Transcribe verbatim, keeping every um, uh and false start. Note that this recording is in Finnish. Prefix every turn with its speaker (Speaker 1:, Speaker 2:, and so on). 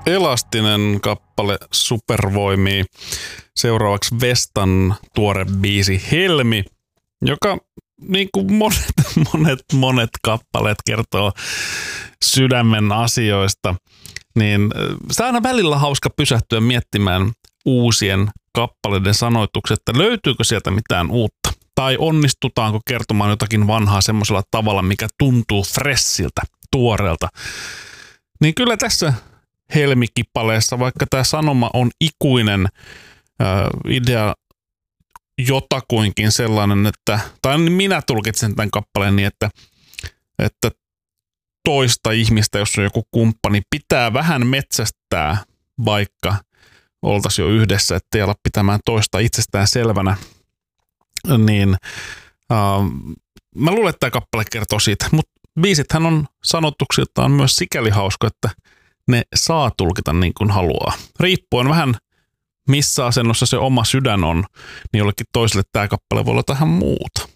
Speaker 1: Elastinen kappale Supervoimia. Seuraavaksi Vestan tuore biisi Helmi, joka niin kuin monet, monet, monet kappaleet kertoo sydämen asioista. Niin sitä on aina välillä hauska pysähtyä miettimään uusien kappaleiden sanoitukset, että löytyykö sieltä mitään uutta. Tai onnistutaanko kertomaan jotakin vanhaa semmoisella tavalla, mikä tuntuu fressiltä, tuoreelta. Niin kyllä tässä Helmi-kippaleessa, vaikka tämä sanoma on ikuinen ää, idea jotakuinkin sellainen, että, tai minä tulkitsen tämän kappaleen niin, että, että toista ihmistä, jos on joku kumppani, pitää vähän metsästää, vaikka oltaisiin jo yhdessä, ettei ala pitämään toista itsestään selvänä. Niin äh, mä luulen, että tämä kappale kertoo siitä, mutta biisithän on sanotuksiltaan myös sikäli hauska, että ne saa tulkita niin kuin haluaa. Riippuen vähän missä asennossa se oma sydän on, niin jollekin toiselle tämä kappale voi olla tähän muuta.